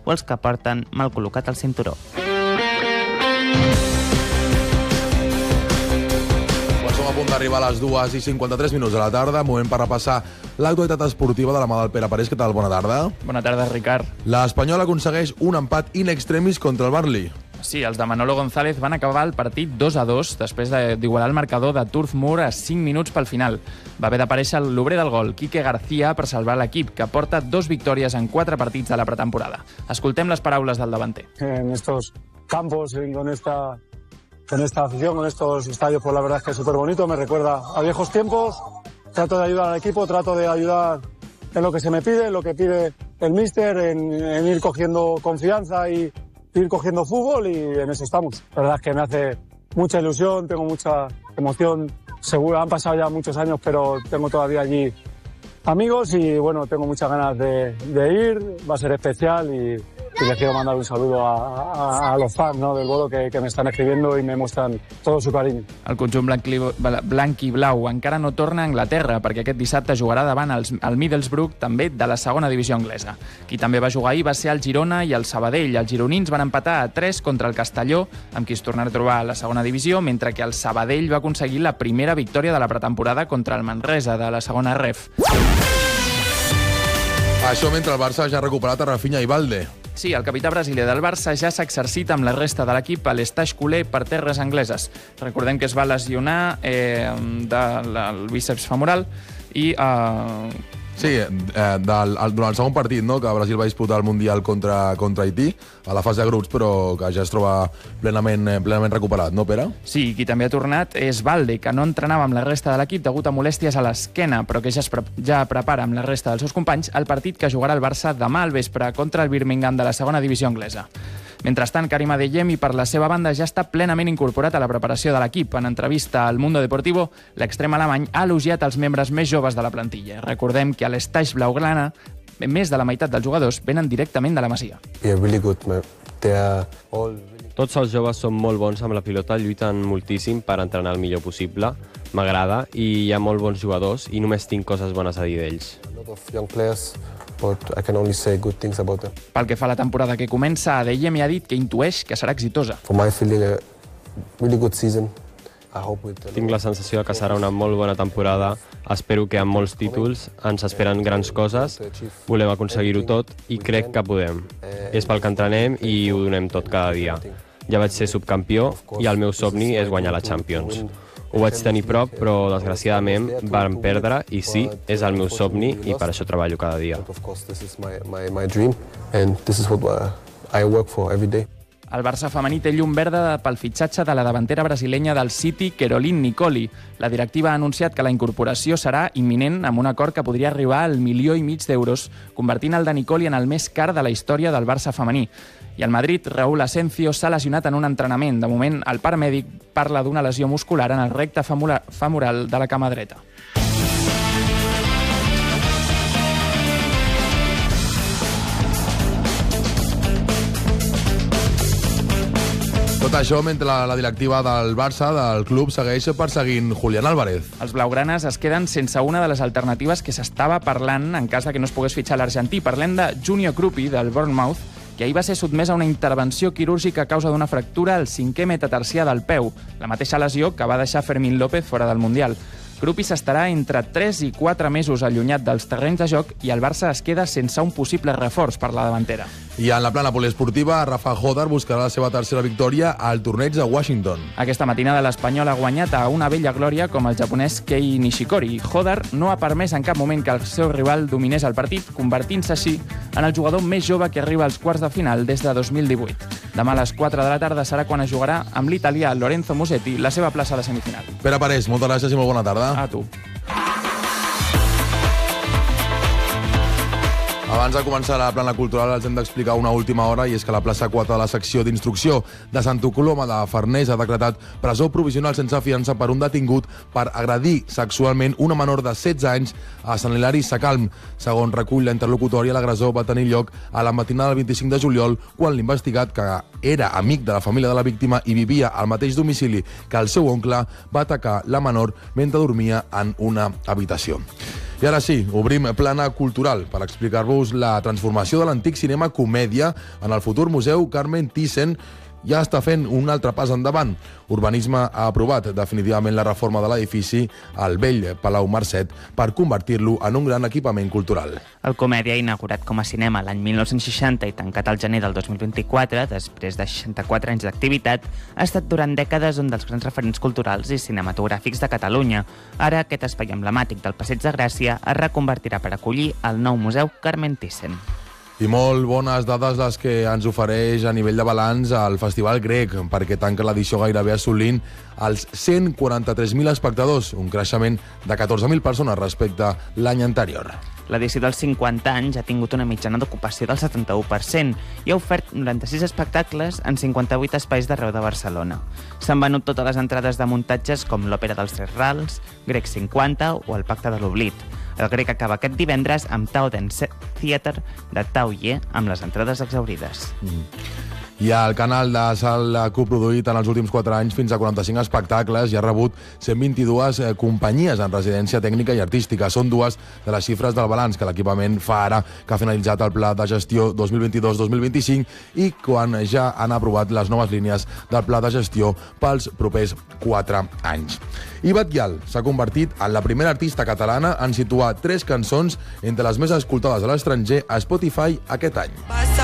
o els que porten mal col·locat el cinturó. Som a punt d'arribar a les 2:53 de la tarda, moment per repassar l'actualitat esportiva de la mà del Pere Parés. Què tal? Bona tarda. Bona tarda, Ricard. L'Espanyol aconsegueix un empat in extremis contra el Burnley. Sí, els de Manolo González van acabar el partit 2-2 després d'igualar el marcador de Turf Moor a 5 minuts pel final. Va haver d'aparèixer l'obrer del gol, Quique García, per salvar l'equip, que porta 2 victòries en 4 partits de la pretemporada. Escoltem les paraules del davanter. En estos campos, con esta afición, con estos estadios, pues la verdad es que es súper bonito, me recuerda a viejos tiempos. Trato de ayudar al equipo, trato de ayudar en lo que se me pide, en lo que pide el míster, en ir cogiendo confianza y ir cogiendo fútbol, y en eso estamos. La verdad es que me hace mucha ilusión, tengo mucha emoción. Seguro han pasado ya muchos años, pero tengo todavía allí amigos y bueno, tengo muchas ganas de ir, va a ser especial y les quiero mandar un saludo a los fans, ¿no?, del Bolo que me están escribiendo y me muestran todo su cariño. El conjunt blanc i blau encara no torna a Anglaterra perquè aquest dissabte jugarà davant el Middlesbrough, també de la segona divisió anglesa. Qui també va jugar ahir va ser el Girona i el Sabadell. Els gironins van empatar a 3 contra el Castelló, amb qui es tornarà a trobar a la segona divisió, mentre que el Sabadell va aconseguir la primera victòria de la pretemporada contra el Manresa, de la segona ref. Això mentre el Barça ja ha recuperat a Rafinha i Valde. Sí, el capità brasiler del Barça ja s'exercita amb la resta de l'equip a l'Estade Culer per terres angleses. Recordem que es va lesionar del bíceps femoral i... Sí, durant el segon partit, no?, que Brasil va disputar el Mundial contra Haití, a la fase de grups, però que ja es troba plenament recuperat, no, Pere? Sí, qui també ha tornat és Valde, que no entrenava amb la resta de l'equip degut a molèsties a l'esquena, però que ja prepara amb la resta dels seus companys el partit que jugarà el Barça demà al vespre contra el Birmingham de la segona divisió anglesa. Mentrestant, Karim Adeyemi, per la seva banda, ja està plenament incorporat a la preparació de l'equip. En entrevista al Mundo Deportivo, l'extrem alemany ha elogiat els membres més joves de la plantilla. Recordem que a l'Estade Blaugrana, més de la meitat dels jugadors venen directament de la Masia. Tots els joves són molt bons amb la pilota, lluiten moltíssim per entrenar el millor possible. M'agrada i hi ha molt bons jugadors i només tinc coses bones a dir d'ells. Pel que fa a la temporada que comença, Adeyemi ha dit que intueix que serà exitosa. Tinc la sensació que serà una molt bona temporada. Espero que amb molts títols ens esperen grans coses. Volem aconseguir-ho tot i crec que podem. És pel que entrenem i ho donem tot cada dia. Ja vaig ser subcampió i el meu somni és guanyar la Champions. Ho vaig tenir prop, però desgraciadament vam perdre i sí, és el meu somni i per això treballo cada dia. El Barça femení té llum verda pel fitxatge de la davantera brasilenya del City, Caroline Nicoli. La directiva ha anunciat que la incorporació serà imminent amb un acord que podria arribar al 1,5 milió d'euros, convertint el de Nicoli en el més car de la història del Barça femení. I al Madrid, Raúl Asencio s'ha lesionat en un entrenament. De moment, el part mèdic parla d'una lesió muscular en el recte femoral de la cama dreta. Tot això mentre la directiva del Barça, del club, segueix perseguint Julián Álvarez. Els blaugranes es queden sense una de les alternatives que s'estava parlant en cas que no es pogués fitxar l'argentí. Parlem de Junior Krupi, del Bournemouth, que ahir va ser sotmès a una intervenció quirúrgica a causa d'una fractura al 5è metatarsià del peu, la mateixa lesió que va deixar Fermín López fora del Mundial. Krupi s'estarà entre 3 i 4 mesos allunyat dels terrenys de joc i el Barça es queda sense un possible reforç per la davantera. I en la plana poliesportiva, Rafa Hodar buscarà la seva tercera victòria al torneig de Washington. Aquesta matinada l'Espanyol ha guanyat a una vella glòria com el japonès Kei Nishikori. Hodar no ha permès en cap moment que el seu rival dominés el partit, convertint-se així en el jugador més jove que arriba als quarts de final des de 2018. Demà a les 4 de la tarda serà quan es jugarà amb l'italià Lorenzo Musetti la seva plaça de semifinal. Pere Parés, moltes gràcies i molt bona tarda. A tu. Abans de començar la plana cultural els hem d'explicar una última hora, i és que la plaça 4 de la secció d'instrucció de Santa Coloma de Farners ha decretat presó provisional sense fiança per un detingut per agredir sexualment una menor de 16 anys a Sant Hilari Sacalm. Segons recull la interlocutòria, l'agressor va tenir lloc a la matinada del 25 de juliol, quan l'investigat, que era amic de la família de la víctima i vivia al mateix domicili que el seu oncle, va atacar la menor mentre dormia en una habitació. I ara sí, obrim plana cultural per explicar-vos la transformació de l'antic cinema comèdia en el futur Museu Carmen Thyssen. Ja està fent un altre pas endavant. Urbanisme ha aprovat definitivament la reforma de l'edifici al vell Palau Marcet per convertir-lo en un gran equipament cultural. El Comèdia, inaugurat com a cinema l'any 1960 i tancat al gener del 2024, després de 64 anys d'activitat, ha estat durant dècades un dels grans referents culturals i cinematogràfics de Catalunya. Ara, aquest espai emblemàtic del Passeig de Gràcia es reconvertirà per acollir el nou Museu Carmen Thyssen. I molt bones dades les que ens ofereix a nivell de balanç el Festival Grec, perquè tanca l'edició gairebé assolint els 143.000 espectadors, un creixement de 14.000 persones respecte a l'any anterior. L'edició dels 50 anys ha tingut una mitjana d'ocupació del 71% i ha ofert 96 espectacles en 58 espais d'arreu de Barcelona. S'han venut totes les entrades de muntatges com l'Òpera dels Tres Rals, Grec 50 o el Pacte de l'Oblit. El Grec acaba aquest divendres amb Tao Dance Theatre de Tao Ye, amb les entrades exhaurides. I el canal de Sal ha coproduït en els últims 4 anys fins a 45 espectacles i ha rebut 122 companyies en residència tècnica i artística. Són dues de les xifres del balanç que l'equipament fa ara, que ha finalitzat el pla de gestió 2022-2025 i quan ja han aprovat les noves línies del pla de gestió pels propers 4 anys. I Batllal s'ha convertit en la primera artista catalana en situar 3 cançons entre les més escoltades a l'estranger a Spotify aquest any.